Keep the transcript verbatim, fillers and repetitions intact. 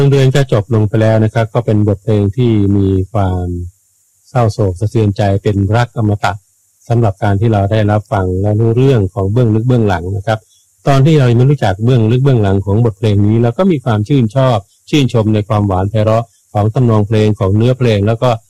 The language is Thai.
เดือนก็จบลงไปแล้วนะครับก็เป็นบทเพลงที่มีความเศร้าโศกสะเทือนใจเป็นรักอมตะสำหรับการที่เราได้รับฟังและรู้เรื่องของเบื้องลึกเบื้องหลังนะครับตอนที่เราไม่รู้จักเบื้องลึกเบื้องหลังของบทเพลงนี้เราก็มีความชื่นชอบชื่นชมในความหวานไพเราะของทำนองเพลงของเนื้อเพลงแล้วก็